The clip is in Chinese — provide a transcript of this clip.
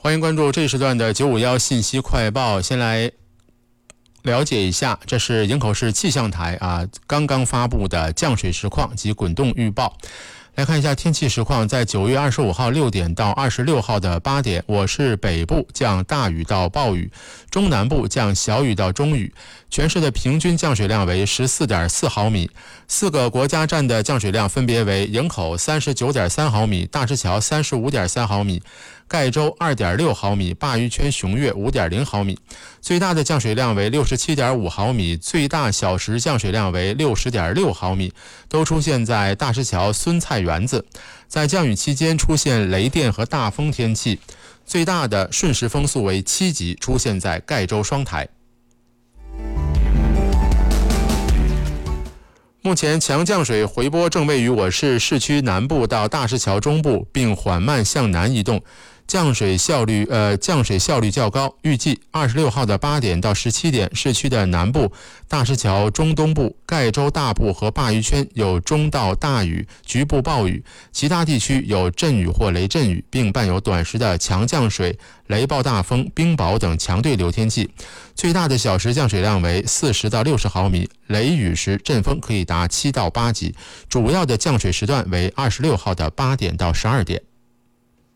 欢迎关注这一时段的951信息快报。先来了解一下，这是营口市气象台刚刚发布的降水实况及滚动预报。来看一下天气实况，在9月25号6点到26号的8点，我市北部降大雨到暴雨，中南部降小雨到中雨，全市的平均降水量为 14.4 毫米。4个国家站的降水量分别为营口 39.3 毫米，大石桥 35.3 毫米，盖州 2.6 毫米，鲅鱼圈雄岳 5.0 毫米。最大的降水量为 67.5 毫米，最大小时降水量为 60.6 毫米，都出现在大石桥孙菜园子。在降雨期间出现雷电和大风天气，最大的瞬时风速为7级，出现在盖州双台。目前强降水回波正位于我市市区南部到大石桥中部，并缓慢向南移动，降水效率较高。预计26号的8点到17点，市区的南部、大石桥中东部、盖州大部和鲅鱼圈有中到大雨，局部暴雨，其他地区有阵雨或雷阵雨，并伴有短时的强降水、雷暴大风、冰雹等强对流天气。最大的小时降水量为40到60毫米，雷雨时阵风可以达7到8级。主要的降水时段为26号的8点到12点。